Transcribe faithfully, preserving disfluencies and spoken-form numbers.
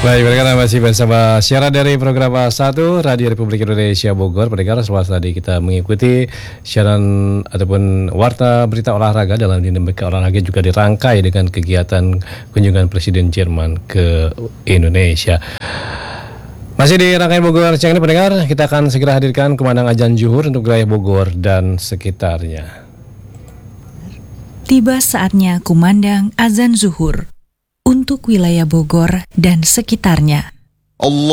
Baik, mereka masih bersama siaran dari program satu Radio Republik Indonesia Bogor. Pendengar, selamat tadi kita mengikuti siaran ataupun warta berita olahraga dalam dinamika olahraga juga dirangkai dengan kegiatan kunjungan Presiden Jerman ke Indonesia. Masih di rangkaian Bogor Siang ini pendengar, kita akan segera hadirkan kumandang azan zuhur untuk wilayah Bogor dan sekitarnya. Tiba saatnya kumandang azan zuhur untuk wilayah Bogor dan sekitarnya. Allah